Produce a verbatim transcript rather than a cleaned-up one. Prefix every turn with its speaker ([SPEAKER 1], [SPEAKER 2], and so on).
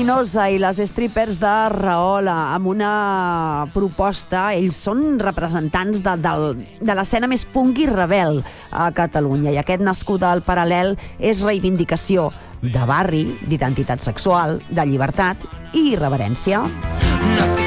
[SPEAKER 1] Espinosa i les strippers de Rahola, amb una proposta. Ells són representants de, de, de l'escena més punk i rebel a Catalunya, i aquest Nascuda al Paral·lel és reivindicació de barri, d'identitat sexual, de llibertat i irreverència.